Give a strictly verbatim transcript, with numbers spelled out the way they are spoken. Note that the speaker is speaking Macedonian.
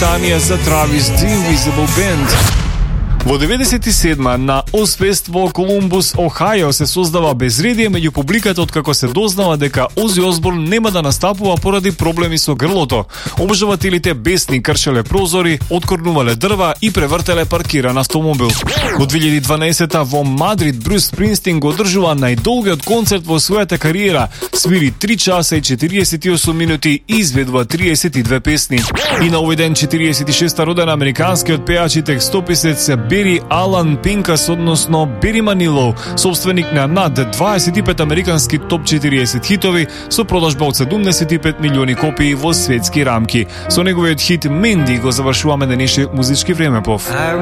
Britanija za Travis The Invisible Band. Во деветдесет и седма на Озфест во Колумбус, Охајо се создава безредие меѓу публиката откако се дознава дека Ози Осборн нема да настапува поради проблеми со грлото. Обожавателите бесни кршеле прозори, откорнувале дрва и превртеле паркиран автомобил. Во две илјади и дванаесета во Мадрид Брус Спринстин го одржува најдолгиот концерт во својата кариера. Свири три часа и четириесет и осум минути и изведува триесет и две песни. И на овој ден четириесет и шеста роден американскиот пеач и текстописец Бери Алан Пинкас, односно Бери Манилоу, собственик на над дваесет и пет американски топ четириесет хитови со продажба од седумдесет и пет милиони копии во светски рамки. Со неговиот хит Менди го завршуваме денешниот музички времеплов.